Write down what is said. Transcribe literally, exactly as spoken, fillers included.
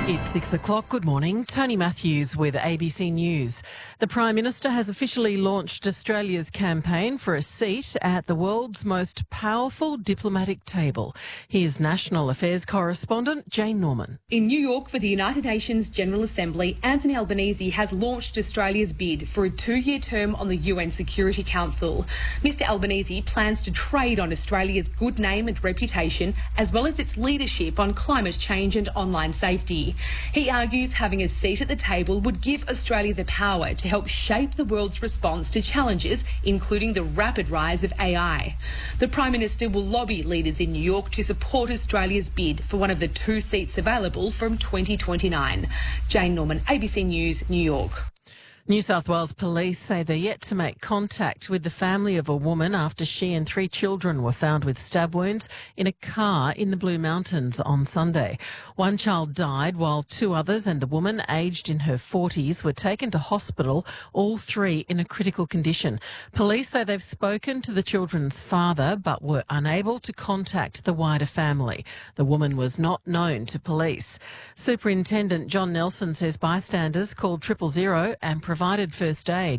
It's six o'clock. Good morning. Tony Matthews with A B C News. The Prime Minister has officially launched Australia's campaign for a seat at the world's most powerful diplomatic table. Here's National Affairs correspondent Jane Norman. In New York for the United Nations General Assembly, Anthony Albanese has launched Australia's bid for a two-year term on the U N Security Council. Mr Albanese plans to trade on Australia's good name and reputation, as well as its leadership on climate change and online safety. He argues having a seat at the table would give Australia the power to help shape the world's response to challenges, including the rapid rise of A I. The Prime Minister will lobby leaders in New York to support Australia's bid for one of the two seats available from twenty twenty-nine. Jane Norman, A B C News, New York. New South Wales police say they're yet to make contact with the family of a woman after she and three children were found with stab wounds in a car in the Blue Mountains on Sunday. One child died while two others and the woman, aged in her forties, were taken to hospital, all three in a critical condition. Police say they've spoken to the children's father but were unable to contact the wider family. The woman was not known to police. Superintendent John Nelson says bystanders called triple zero and provided first aid.